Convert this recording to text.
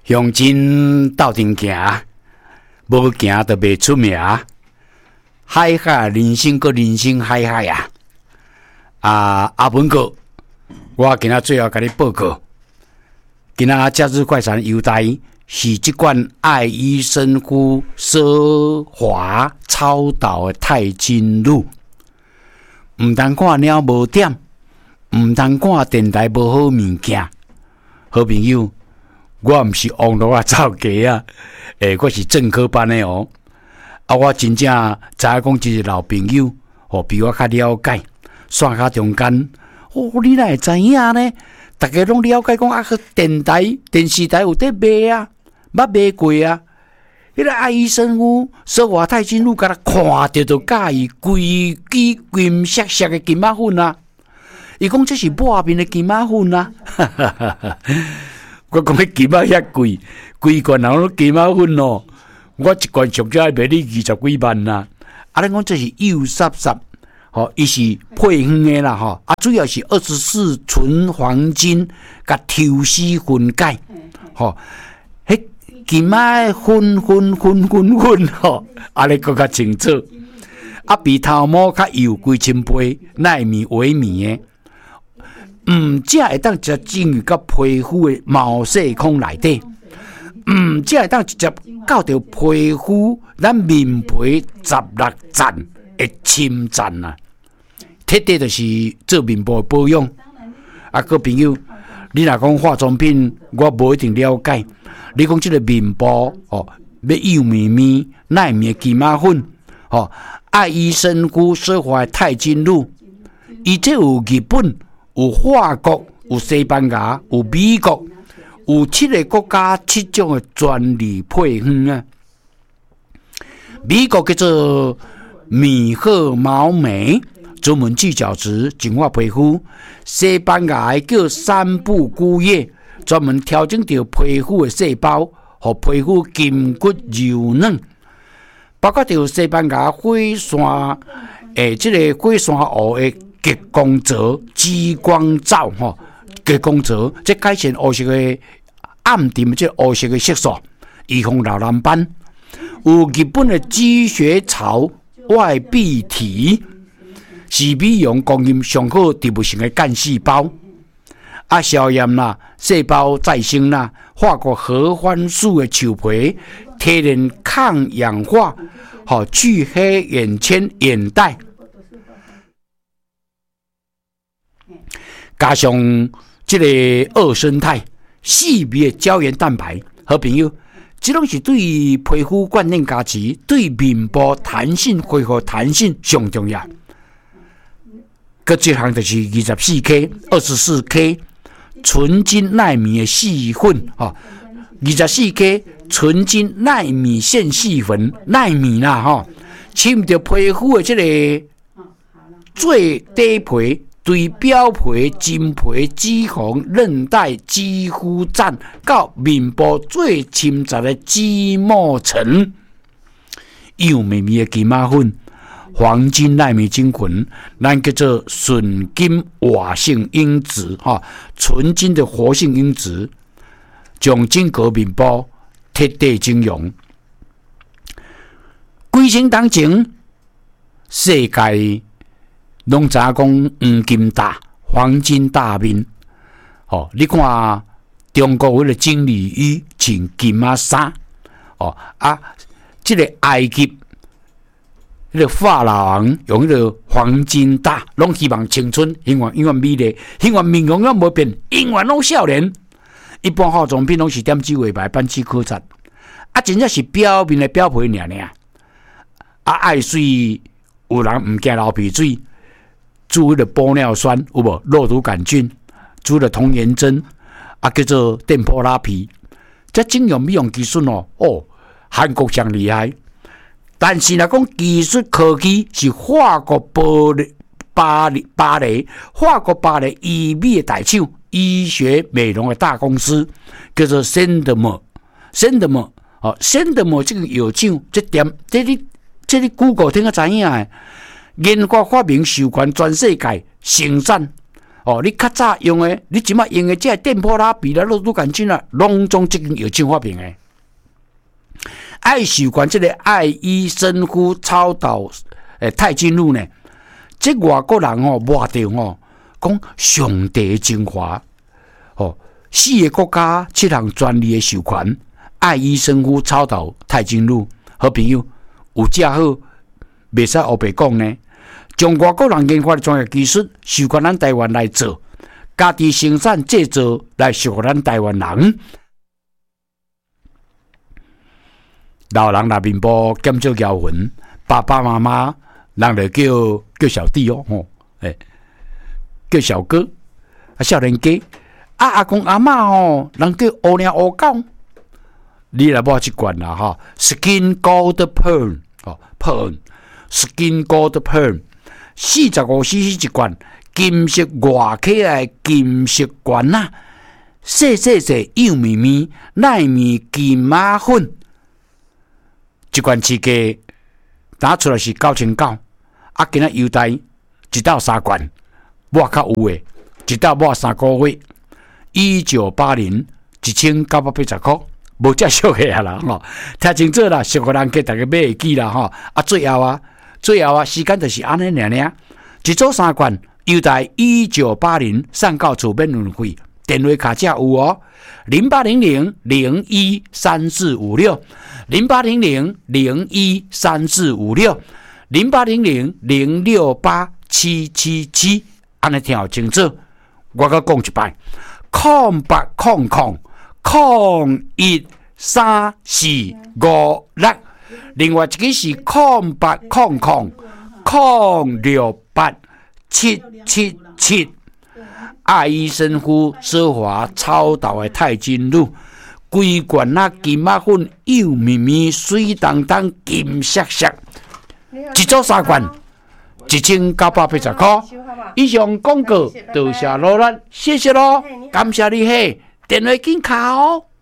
乡亲斗阵行，无行就袂出名。海海人生个人生海海啊！阿文哥，我今仔最后甲你报告，今仔假日快餐优待是即款爱伊生乎奢华超导的钛金乳，毋通看鸟无点，毋通看电台无好物件。好朋友，我毋是网络造假啊，我是正科班的哦。我真正知影讲一个老朋友，比我较了解，线下中间，你哪会知影呢？大家拢了解讲电台、电视台有在卖啊，捌卖过啊。迄个爱伊生物奢华钛金乳，甲他看着就介意，规支金闪闪的金仔粉啊！伊讲这是抹面的金仔粉啊！我讲迄金仔遐贵，规罐人拢金仔粉哦。我一罐上少卖你20几万啦！你讲这是幼湿湿，伊是配方的啦，主要是24纯黄金甲抽丝分解，迄金仔粉，你更较清楚。比头毛较幼几千倍，奈米微米的，只会当直接进入到皮肤的毛细孔内底。只会当直接到着皮肤，咱面皮16层的侵占啊！彻底就是做面部的保养。各朋友，你若讲化妆品，我无一定了解。你讲这个面部要幼绵绵、奈米的金仔粉，爱伊生菇奢华的钛金乳，伊这有日本、有法国、有西班牙、有美国。有7个国家7种的专利配方啊！美国叫做米赫毛酶，专门去角质、净化皮肤；西班牙叫3步菇叶，专门调整到皮肤的细胞，和皮肤筋骨柔软。包括到西班牙火山这个火山湖的极光泽、激光罩激光泽，这改善黑色的暗沉，这黑色的色素，预防老蓝斑。有日本的积雪草外壁体，是美容供应上好植物性的干细胞。消炎啦，细胞再生啦，法国合欢树的树皮，提炼抗氧化，去黑眼圈、眼袋。加上这个2生态细微的胶原蛋白，好朋友，这拢是对皮肤锻炼加持，对面部弹性恢复弹性上重要。搁这项就是24K、24K 纯金奈米的细粉，24K 纯金奈米线细粉，奈米啦浸到皮肤的这个最底皮。对表皮、真皮、脂肪、韧带、肌肤层到面部最侵杂的脂膜层，幼绵绵的金仔粉、黄金奈米精群，咱叫做纯金活性因子纯金的活性因子，将整个面部彻底整容。几千当前，世界拢知影讲黄金大、黄金大面，你看中国迄个金鲤鱼穿金仔衫，这个埃及迄个法老王用迄个黄金大，拢希望青春永远美丽，永远面容永无变，永远拢少年。一般化妆品拢是点几画牌、扳指可察，真正是表面的表皮尔。爱水有人唔惊流鼻水。注迄个玻尿酸有无？肉毒杆菌，注了童颜针，叫做电波拉皮。这整容美容技术韩国上厉害。但是若讲技术科技是法国巴黎医美的大手，医学美容的大公司，叫做 Sendemo 这个药厂，这你 Google 听个知影的。研发发明授权全世界生产哦，你较早用的，你即摆用的这电波啦、比啦、肉毒杆菌啦，拢总即间药厂发明的。爱习惯这个爱医生乎超导钛金露呢，这外国人哦摸到哦，讲上帝精华哦，4个国家7项专利的授权，爱医生乎超导钛金露，好朋友有正好，袂使黑白讲呢。将外国人研发的专业技术授权咱台湾来做，家己生产制造来属于咱台湾人。老人内面部减少摇魂，爸爸妈妈人就叫小弟哦，叫小哥，少年家阿公阿嬷哦，人叫乌领乌狗。你来摸一罐啦哈 ，Skin Gold Pearl 哦 ，Pearl，Skin Gold Pearl。45cc 一罐，金色外壳的金色罐啊，细幼绵绵奈米金马粉，一罐市价打出来是9900，啊，今仔优待一到3罐，我较有诶，一到我3个月，1980，1980块，无遮俗个啊啦吼，听清楚啦，俗个人给大家买会记啦吼，啊，最后时间就是安尼尔，一组3罐，优待1980，送到厝免运费。电话卡价有哦，0800-013456，0800-0687777，安尼听好清楚。我甲讲一摆，0800-013456，另外一个是0800-0687777。爱医生乎奢华超导的钛金露，规罐啊金马粉幼绵绵、水当当、金色色，一组3罐，1980块。以上广告多谢罗兰，谢谢咯，感谢你嘿，电话紧卡哦。